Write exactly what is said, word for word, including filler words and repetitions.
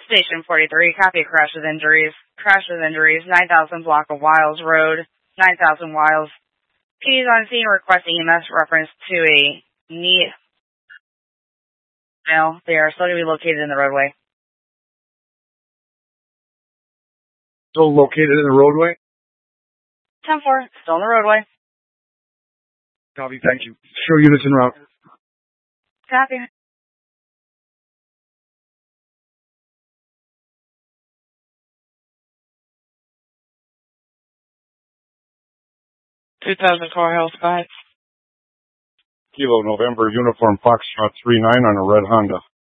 Station forty-three, copy crash with injuries. Crash with injuries, nine thousand block of Wiles Road, nine thousand Wiles. P D's on scene request E M S reference to a knee. No, they are still going to be located in the roadway. Still located in the roadway? ten four, still in the roadway. Copy, thank you. Show units en route. Copy. two thousand Car Health, go ahead. Kilo November Uniform Foxtrot three nine on a red Honda.